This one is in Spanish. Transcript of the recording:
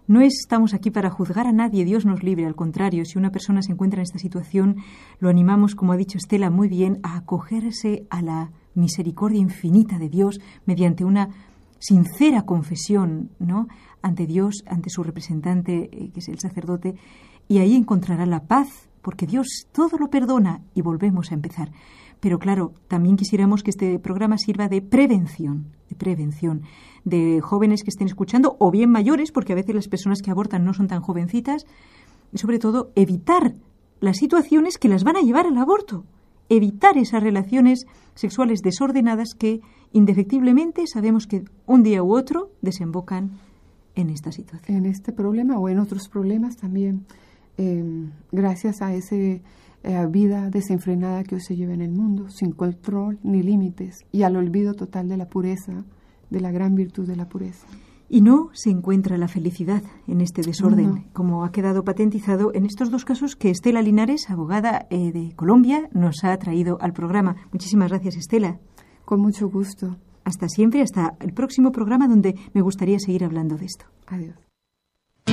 No estamos aquí para juzgar a nadie, Dios nos libre. Al contrario, si una persona se encuentra en esta situación, lo animamos, como ha dicho Estela muy bien, a acogerse a la misericordia infinita de Dios mediante una sincera confesión, ¿no?, ante Dios, ante su representante, que es el sacerdote, y ahí encontrará la paz, porque Dios todo lo perdona, y volvemos a empezar. Pero claro, también quisiéramos que este programa sirva de prevención de jóvenes que estén escuchando, o bien mayores, porque a veces las personas que abortan no son tan jovencitas, y sobre todo evitar las situaciones que las van a llevar al aborto, evitar esas relaciones sexuales desordenadas que indefectiblemente sabemos que un día u otro desembocan en esta situación. En este problema o en otros problemas también, gracias a esa vida desenfrenada que hoy se lleva en el mundo, sin control ni límites, y al olvido total de la pureza, de la gran virtud de la pureza. Y no se encuentra la felicidad en este desorden, como ha quedado patentizado en estos dos casos que Estela Linares, abogada de Colombia, nos ha traído al programa. Muchísimas gracias, Estela. Con mucho gusto. Hasta siempre, hasta el próximo programa donde me gustaría seguir hablando de esto. Adiós.